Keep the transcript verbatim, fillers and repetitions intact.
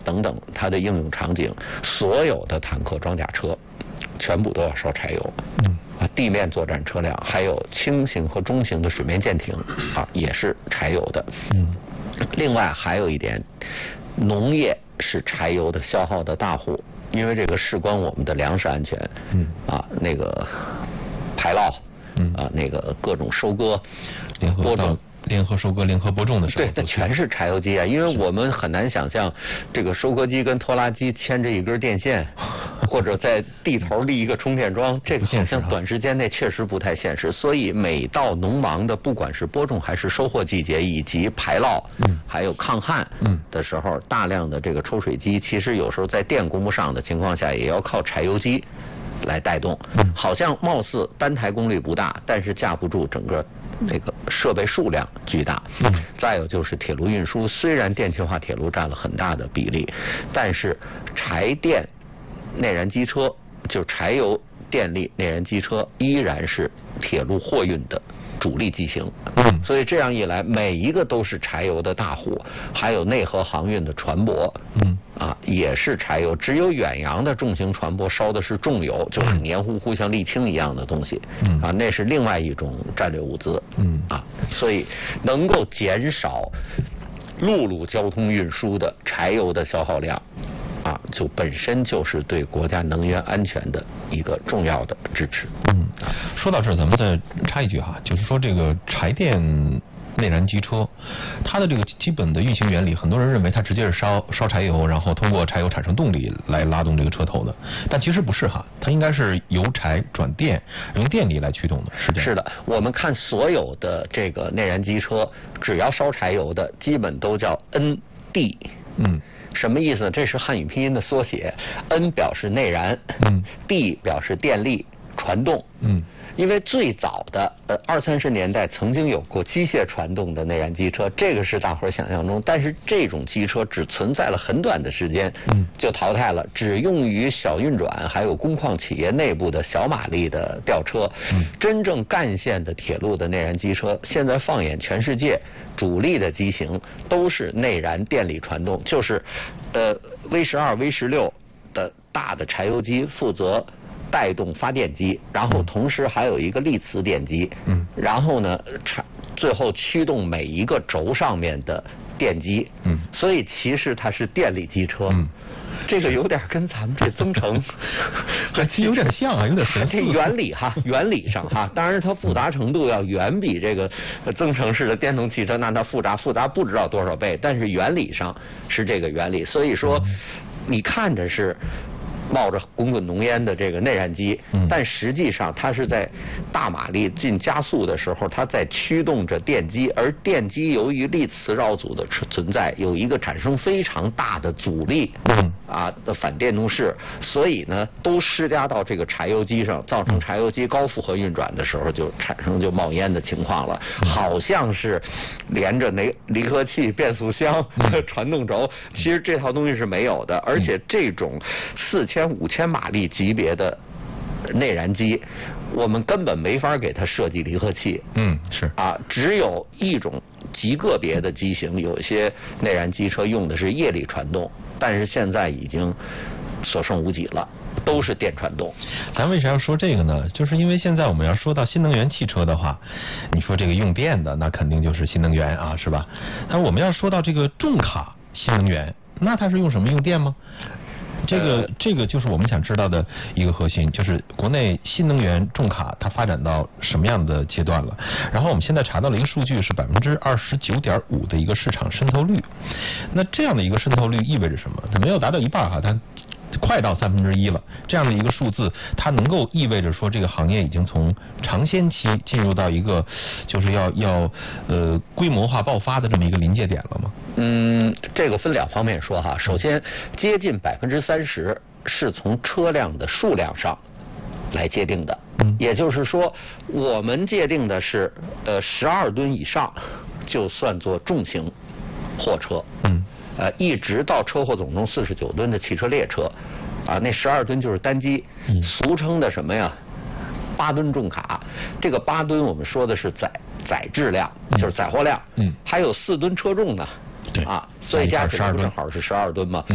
等等它的应用场景，所有的坦克装甲车全部都要烧柴油。嗯。啊，地面作战车辆还有轻型和中型的水面舰艇啊，也是柴油的。嗯。另外还有一点，农业是柴油的消耗的大户，因为这个事关我们的粮食安全。嗯。啊，那个排涝。嗯。啊，那个各种收割，播种。 联合收割、联合播种的时候， 对，它全是柴油机啊！因为我们很难想象，这个收割机跟拖拉机牵着一根电线，或者在地头立一个充电桩，这个好像短时间内确实不太现实。所以每到农忙的，不管是播种还是收获季节，以及排涝，嗯，还有抗旱，嗯的时候，大量的这个抽水机，其实有时候在电供不上的情况下，也要靠柴油机来带动。好像貌似单台功率不大，但是架不住整个这个设备数量巨大。嗯。再有就是铁路运输，虽然电气化铁路占了很大的比例，但是柴电内燃机车，就是柴油电力内燃机车，依然是铁路货运的主力机型。嗯。所以这样一来，每一个都是柴油的大户，还有内河航运的船舶。嗯。啊，也是柴油，只有远洋的重型船舶烧的是重油，就是黏糊糊像沥青一样的东西。嗯。啊，那是另外一种战略物资。嗯。啊，所以能够减少陆路交通运输的柴油的消耗量，啊，就本身就是对国家能源安全的一个重要的支持。 嗯。说到这儿，咱们再插一句哈，就是说这个柴电内燃机车，它的这个基本的运行原理，很多人认为它直接是烧烧柴油，然后通过柴油产生动力来拉动这个车头的，但其实不是哈，它应该是由柴转电，用电力来驱动的，是这样。 是的，我们看所有的这个内燃机车，只要烧柴油的，基本都叫 N D。嗯。什么意思呢？这是汉语拼音的缩写 ，N 表示内燃，嗯 ，D 表示电力传动，嗯。因为最早的呃二三十年代曾经有过机械传动的内燃机车，这个是大伙儿想象中，但是这种机车只存在了很短的时间，嗯，就淘汰了，只用于小运转还有工矿企业内部的小马力的吊车。嗯，真正干线的铁路的内燃机车，现在放眼全世界，主力的机型都是内燃电力传动，就是呃 V 十二、V 十六的大的柴油机负责带动发电机，然后同时还有一个力磁电机，嗯，然后呢，最后驱动每一个轴上面的电机，嗯，所以其实它是电力机车，嗯，这个有点跟咱们这增程还有点像啊，有点神这原理哈，原理上哈，当然它复杂程度要远比这个增程式的电动汽车那它复杂复杂不知道多少倍，但是原理上是这个原理，所以说你看着是冒着滚滚浓烟的这个内燃机，嗯，但实际上它是在大马力进加速的时候，它在驱动着电机，而电机由于力磁绕组的存在，有一个产生非常大的阻力，嗯，啊的反电动势，所以呢都施加到这个柴油机上，造成柴油机高负荷运转的时候就产生就冒烟的情况了，嗯，好像是连着离离合器、变速箱、嗯、传动轴，其实这套东西是没有的，而且这种四千五千马力级别的内燃机，我们根本没法给它设计离合器。 嗯，是啊，只有一种极个别的机型，有些内燃机车用的是液力传动，但是现在已经所剩无几了，都是电传动。 咱为啥要说这个呢？就是因为现在我们要说到新能源汽车的话，你说这个用电的，那肯定就是新能源啊，是吧？但我们要说到这个重卡新能源，那它是用什么？用电吗？这个这个就是我们想知道的一个核心，就是国内新能源重卡它发展到什么样的阶段了。然后我们现在查到了一个数据是百分之二十九点五的一个市场渗透率。那这样的一个渗透率意味着什么？它没有达到一半哈，它快到三分之一了。这样的一个数字，它能够意味着说这个行业已经从尝鲜期进入到一个就是要要呃规模化爆发的这么一个临界点了吗？ 嗯，这个分两方面说哈。首先，接近百分之三十是从车辆的数量上来界定的，嗯，也就是说，我们界定的是呃十二吨以上就算作重型货车，嗯，呃，一直到车货总重四十九吨的汽车列车，啊，那十二吨就是单机，嗯，俗称的什么呀？八吨重卡。这个八吨我们说的是载载质量，嗯，就是载货量，嗯，还有四吨车重呢。对啊，所以加起来正好是十二吨嘛。